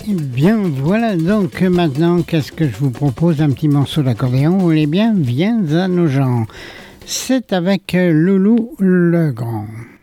Eh bien, voilà donc maintenant, qu'est-ce que je vous propose? Un petit morceau d'accordéon, vous voulez bien? Viens à nos gens. C'est avec Loulou Legrand.